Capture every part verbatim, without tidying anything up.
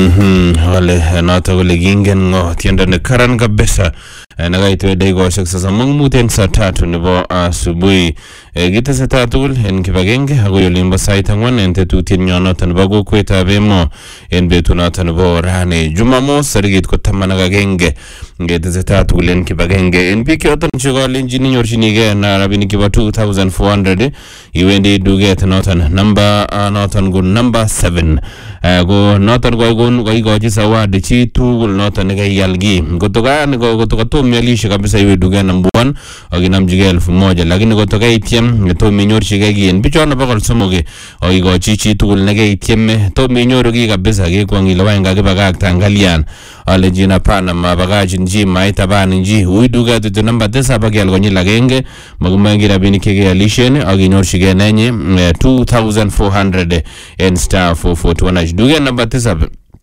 Mhm, wale nata wale gingen ngo tienda ne karan kabisa na gaitwe daigo shaksa samang muteng sa tatu nibo asubuhi gita sa tatu en kibagenge hago yolimba saitangwan ente tutin nyonotan nibo kweta bemo en betu nata nibo rane jumamo sarigit ko tamana gagenge gita sa tatu en kibagenge en piki otan chugal enjini nyorshinige na rabini kiba two thousand four hundred iwendi duget notan number notan gun number seven go notan go gun go igoji sawadi chi tugul notan ne yalgi gotoga ne go gotoga to mialisha kabisa iwe duga number one oginamjige elfu moja lakini gotoga itiem to minyor shigegi en bichona bakal somoge o igoji chi tugul ne itiem to minyor gi kabisa ge kwangila wanga ge baga tangalian ale jina pana mabagaji nji maita bani nji uiduga to number tisa bagal gonyi lagenge magumangira bini kege alishene oginyor shige nenye two thousand four hundred en star four four two one duga number tisa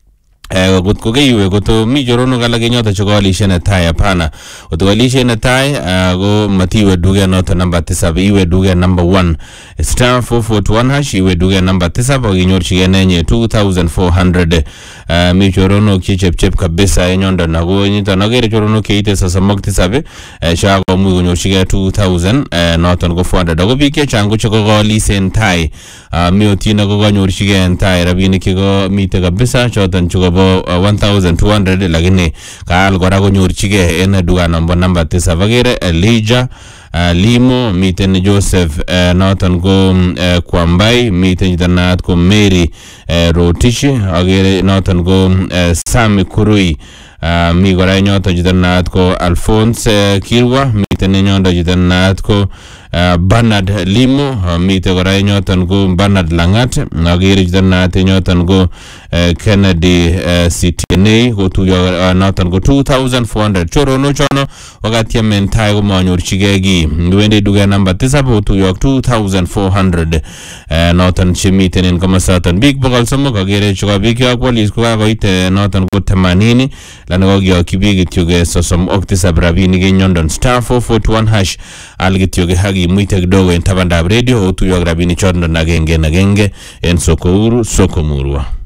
eh gut ko geywe go to mi jorono gala ge nyota chogo alishene tai pana to alishene tai go matiwe duga nota number tisa iwe duga number one star four four two one hash iwe duga number tisa bo ginyor chigenenye two thousand four hundred mi jorono kichep chep kabisa enyondo nago nyita nagere jorono keite sasa mokti sabe shago mu ginyor chige two thousand nota go four hundred go bike changu chogo alisen tai mi otina go ginyor chigen tai rabini kigo mite kabisa chotan chogo one thousand two hundred lakini kaal gora go nyorchige en duga number number tisa bagere Elijah Uh, Limo miten Joseph uh, Nathan go uh, Kwambai miten jitanat ko Mary uh, Rotishi agere Nathan go uh, Sami Kurui uh, mi gora nyota jitanat ko Alphonse uh, Kirwa miten nyonda jitanat ko uh, Bernard Limo uh, miten gora nyota go Bernard Langat agere jitanat nyota go uh, Kennedy uh, Citine go tu uh, Nathan go two thousand four hundred choro no chono wakati ya mentai go manyor chigegi wende duga number tisa po tu yok two thousand four hundred uh, Nathan chimiten in kama satan big bakal samo kagere choka big ya kwa lisko kwa ite Nathan go temanini lana wagi ya kibigi tiyoge sosom oktisa brabini ge nyondon star four four two one hash algi tiyoge hagi mwite kidogo en tabanda radio o tu yok rabini chodon nagenge nagenge en soko uru soko murwa.